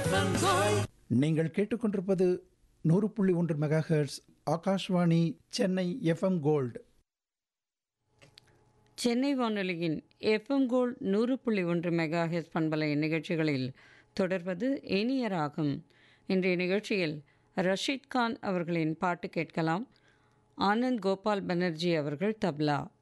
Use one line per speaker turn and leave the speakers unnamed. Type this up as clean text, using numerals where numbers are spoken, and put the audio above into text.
நீங்கள் கேட்டுக்கொண்டிருப்பது 100.1 megahertz Akashvani Chennai FM gold.
Chennai வானொலியின் எஃப்எம் கோல்ட் 100.1 மெகாஹெர்ட்ஸ் பண்பலை நிகழ்ச்சிகளில் தொடர்வது இனிய ராகம். இன்றைய நிகழ்ச்சியில் ரஷீத் கான் அவர்களின் பாட்டு கேட்கலாம். ஆனந்த் கோபால் பானர்ஜி அவர்கள் தப்லா.